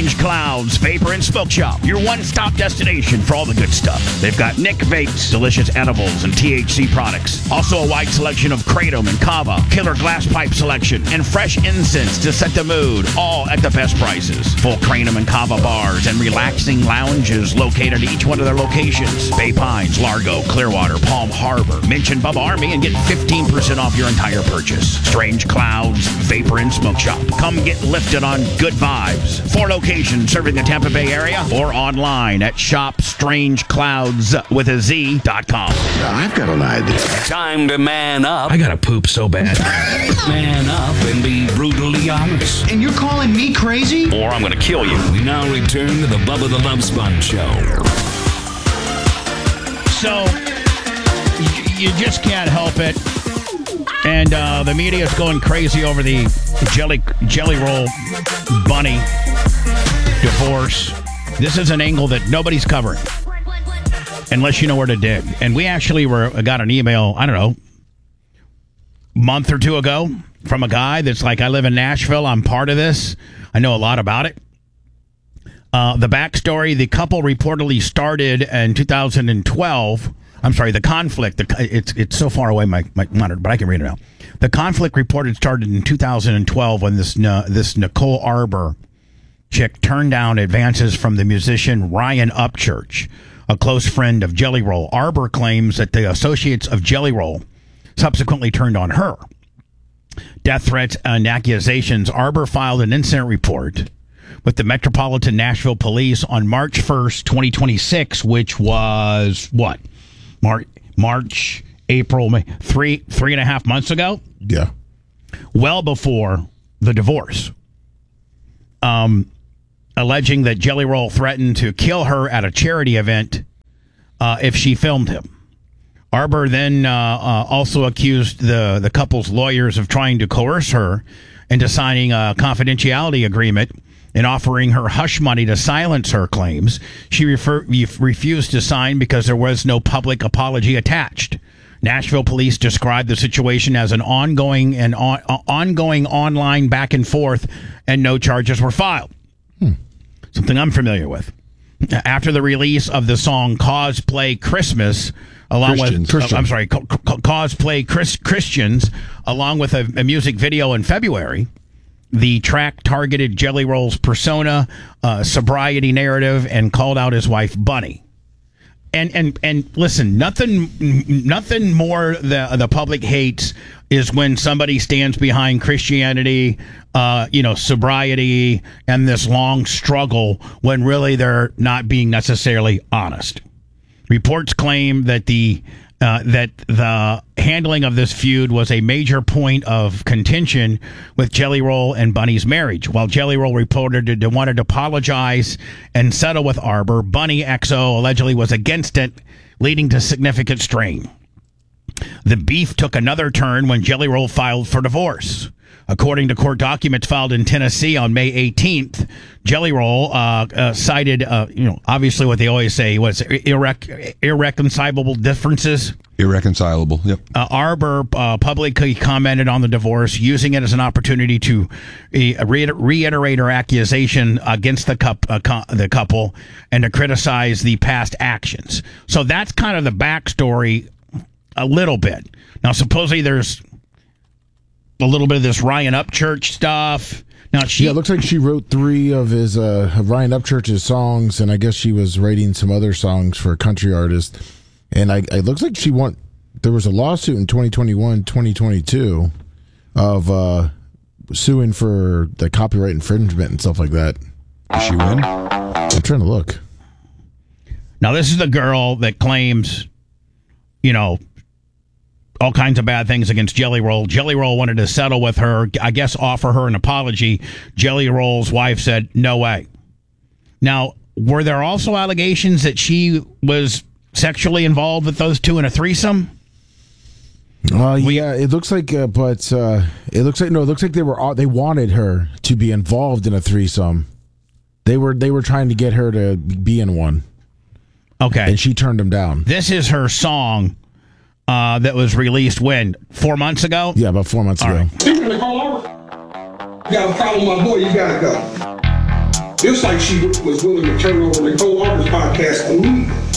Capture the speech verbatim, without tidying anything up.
Strange Clouds Vapor and Smoke Shop, your one-stop destination for all the good stuff. They've got Nick Vapes, delicious edibles and T H C products. Also a wide selection of Kratom and Kava, killer glass pipe selection, and fresh incense to set the mood, all at the best prices. Full Kratom and Kava bars and relaxing lounges located at each one of their locations. Bay Pines, Largo, Clearwater, Palm Harbor. Mention Bubba Army and get fifteen percent off your entire purchase. Strange Clouds Vapor and Smoke Shop. Come get lifted on good vibes. Four locations serving the Tampa Bay area or online at shop strange clouds with a Z dot com. I've got an idea. Time to man up. I gotta poop so bad. Man up and be brutally honest. And you're calling me crazy? Or I'm gonna kill you. We now return to the Bubba the Love Sponge Show. So, y- you just can't help it. And uh, the media is going crazy over the Jelly Jelly Roll Bunny divorce. This is an angle that nobody's covering unless you know where to dig. And we actually were got an email, I don't know, month or two ago from a guy that's like, I live in Nashville. I'm part of this. I know a lot about it. Uh, the backstory, the couple reportedly started in two thousand twelve. I'm sorry, the conflict, the, it's it's so far away, my, my monitor, but I can read it now. The conflict reported started in two thousand twelve when this uh, this Nicole Arbour chick turned down advances from the musician Ryan Upchurch, a close friend of Jelly Roll. Arbour claims that the associates of Jelly Roll subsequently turned on her. Death threats and accusations. Arbour filed an incident report with the Metropolitan Nashville Police on March first, twenty twenty-six, which was what? March, March, April, May, three, three and a half months ago? Yeah. Well before the divorce. Um, alleging that Jelly Roll threatened to kill her at a charity event uh, if she filmed him. Arbour then uh, uh, also accused the, the couple's lawyers of trying to coerce her into signing a confidentiality agreement and offering her hush money to silence her claims. She refer- refused to sign because there was no public apology attached. Nashville police described the situation as an ongoing and on- ongoing online back and forth, and no charges were filed. Hmm. Something I'm familiar with. After the release of the song Cosplay Christmas, along Christians. with, uh, I'm sorry, co- co- Cosplay Chris- Christians, along with a, a music video in February, the track targeted Jelly Roll's persona, uh, sobriety narrative, and called out his wife, Bunny. And and and listen, nothing nothing more the the public hates is when somebody stands behind Christianity, uh, you know, sobriety, and this long struggle when really they're not being necessarily honest. Reports claim that the Uh, that the handling of this feud was a major point of contention with Jelly Roll and Bunny's marriage. While Jelly Roll reported to wanted to apologize and settle with Arbour, Bunny X O allegedly was against it, leading to significant strain. The beef took another turn when Jelly Roll filed for divorce. According to court documents filed in Tennessee on May eighteenth, Jelly Roll uh, uh, cited, uh, you know, obviously what they always say was irrec- irreconcilable differences. Irreconcilable, yep. Uh, Arbour uh, publicly commented on the divorce, using it as an opportunity to uh, reiter- reiterate her accusation against the, cup, uh, co- the couple and to criticize the past actions. So that's kind of the backstory a little bit. Now, supposedly there's a little bit of this Ryan Upchurch stuff. Now she, yeah, it looks like she wrote three of his uh, of Ryan Upchurch's songs, and I guess she was writing some other songs for a country artist. And I, it looks like she won. There was a lawsuit in twenty twenty-one, twenty twenty-two of uh, suing for the copyright infringement and stuff like that. Did she win? I'm trying to look. Now this is the girl that claims, you know, all kinds of bad things against Jelly Roll. Jelly Roll wanted to settle with her, I guess offer her an apology. Jelly Roll's wife said, no way. Now, were there also allegations that she was sexually involved with those two in a threesome? Uh, yeah, it looks like, uh, but uh, it looks like, no, it looks like they were, they wanted her to be involved in a threesome. They were, they were trying to get her to be in one. Okay. And she turned them down. This is her song. Uh, that was released when? Four months ago? Yeah, about four months All ago. Right. You got a problem with my boy, you gotta go. Just like she was willing to turn over Nicole Arger's podcast to me.